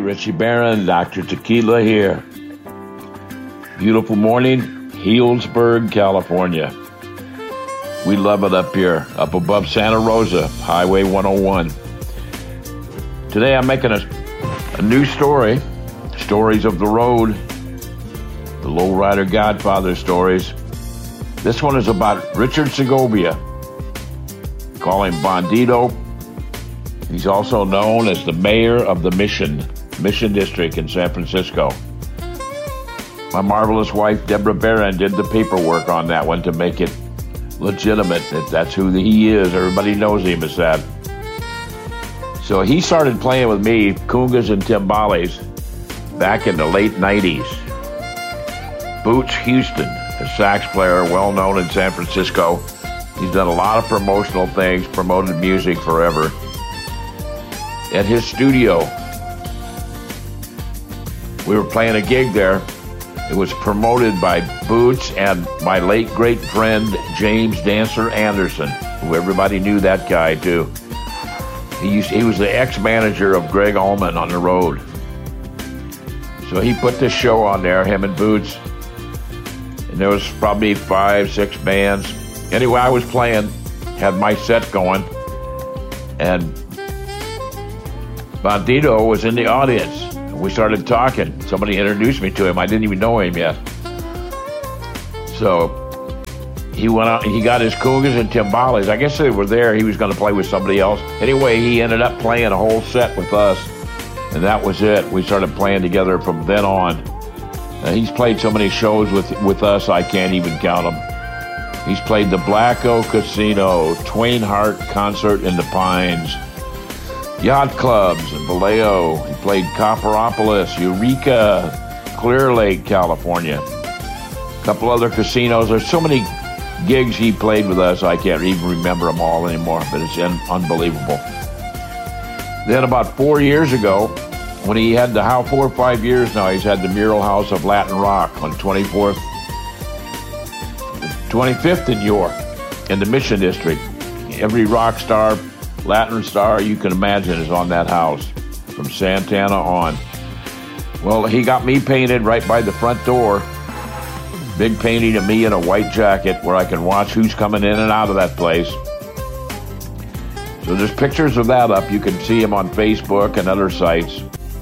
Richie Barron, Dr. Tequila here. Beautiful morning, Healdsburg, California. We love it up here, up above Santa Rosa, Highway 101. Today I'm making a new story, stories of the road, the Lowrider Godfather stories. This one is about Richard Segovia. Call him Bandito. He's also known as the mayor of the Mission District in San Francisco. My marvelous wife, Deborah Barron, did the paperwork on that one to make it legitimate. That's who he is. Everybody knows him as that. So he started playing with me, congas and timbales, back in the late 90s. Boots Houston, a sax player, well known in San Francisco. He's done a lot of promotional things, promoted music forever. At his studio, we were playing a gig there. It was promoted by Boots and my late great friend James Dancer Anderson, who everybody knew that guy too. He was the ex-manager of Greg Allman on the road. So he put this show on there, him and Boots. And there was probably 5-6 bands. Anyway, I was playing, had my set going, and Bandito was in the audience. We started talking. Somebody introduced me to him. I didn't even know him yet. So he went out and he got his congas and timbales. I guess they were there. He was going to play with somebody else. Anyway, he ended up playing a whole set with us, and that was it. We started playing together from then on. He's played so many shows with us, I can't even count them. He's played the Black Oak Casino, Twain Harte Concert in the Pines, yacht clubs in Vallejo. He played Copperopolis, Eureka, Clear Lake, California. A couple other casinos. There's so many gigs he played with us, I can't even remember them all anymore, but it's unbelievable. Then about 4 years ago, when he had 4 or 5 years now, he's had the Mural House of Latin Rock on 25th in York, in the Mission District. Every rock star, Latin star you can imagine is on that house, from Santana on. Well, he got me painted right by the front door. Big painting of me in a white jacket where I can watch who's coming in and out of that place. So there's pictures of that up. You can see him on Facebook and other sites.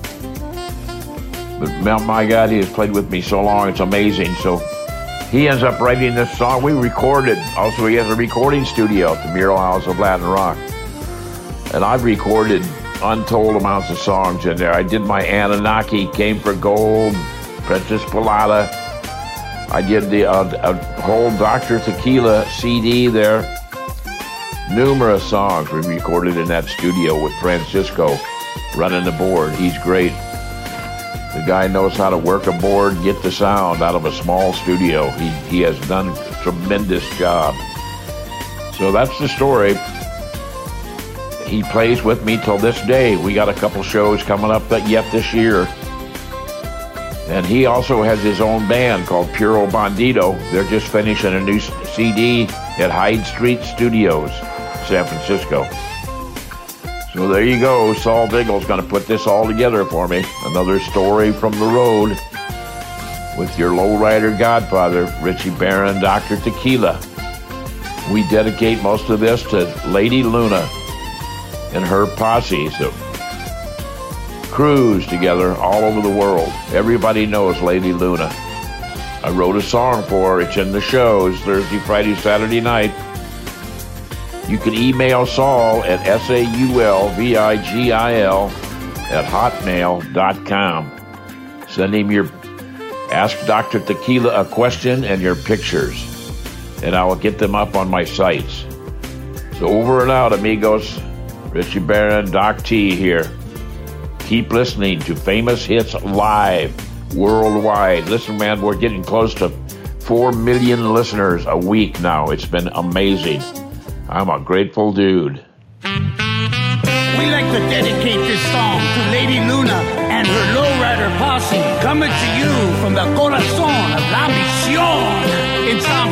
But my God, he has played with me so long, it's amazing. So he ends up writing this song. We recorded. Also, he has a recording studio at the Mural House of Latin Rock. And I've recorded untold amounts of songs in there. I did my Anunnaki, Came for Gold, Princess Pilata. I did the whole Dr. Tequila CD there. Numerous songs we recorded in that studio with Francisco running the board. He's great. The guy knows how to work a board, get the sound out of a small studio. He has done a tremendous job. So that's the story. He plays with me till this day. We got a couple shows coming up yet this year. And he also has his own band called Puro Bandito. They're just finishing a new CD at Hyde Street Studios, San Francisco. So there you go. Saul Diggle's going to put this all together for me. Another story from the road with your lowrider godfather, Richie Barron, Dr. Tequila. We dedicate most of this to Lady Luna and her posse. So cruise together all over the world. Everybody knows Lady Luna. I wrote a song for her. It's in the shows Thursday, Friday, Saturday night. You can email Saul at saulvigil@hotmail.com. Send him your Ask Dr. Tequila a question and your pictures, and I will get them up on my sites. So over and out, amigos. Richie Barron, Doc T here. Keep listening to Famous Hits Live worldwide. Listen, man, we're getting close to 4 million listeners a week now. It's been amazing. I'm a grateful dude. We like to dedicate this song to Lady Luna and her lowrider posse, coming to you from the corazón of la misión in San